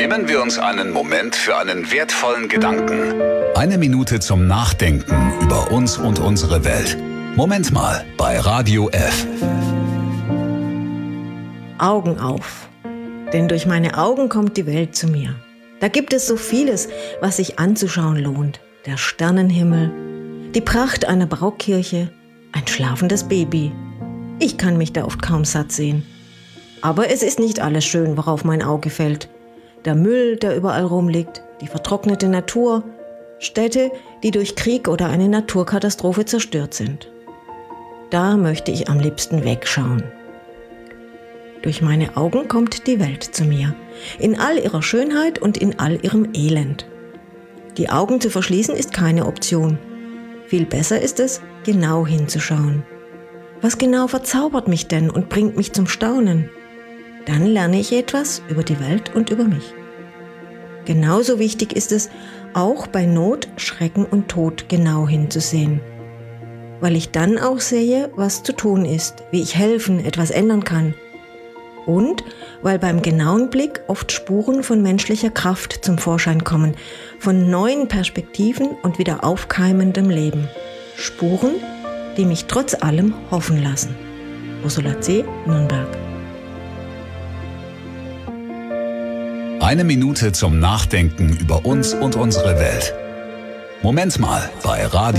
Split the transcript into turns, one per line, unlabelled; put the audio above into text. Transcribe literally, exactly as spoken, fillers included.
Nehmen wir uns einen Moment für einen wertvollen Gedanken.
Eine Minute zum Nachdenken über uns und unsere Welt. Moment mal bei Radio F.
Augen auf. Denn durch meine Augen kommt die Welt zu mir. Da gibt es so vieles, was sich anzuschauen lohnt. Der Sternenhimmel, die Pracht einer Barockirche, ein schlafendes Baby. Ich kann mich da oft kaum satt sehen. Aber es ist nicht alles schön, worauf mein Auge fällt. Der Müll, der überall rumliegt, die vertrocknete Natur, Städte, die durch Krieg oder eine Naturkatastrophe zerstört sind. Da möchte ich am liebsten wegschauen. Durch meine Augen kommt die Welt zu mir, in all ihrer Schönheit und in all ihrem Elend. Die Augen zu verschließen ist keine Option. Viel besser ist es, genau hinzuschauen. Was genau verzaubert mich denn und bringt mich zum Staunen? Dann lerne ich etwas über die Welt und über mich. Genauso wichtig ist es, auch bei Not, Schrecken und Tod genau hinzusehen. Weil ich dann auch sehe, was zu tun ist, wie ich helfen, etwas ändern kann. Und weil beim genauen Blick oft Spuren von menschlicher Kraft zum Vorschein kommen, von neuen Perspektiven und wieder aufkeimendem Leben. Spuren, die mich trotz allem hoffen lassen. Ursula C., Nürnberg.
Eine Minute zum Nachdenken über uns und unsere Welt. Moment mal bei Radio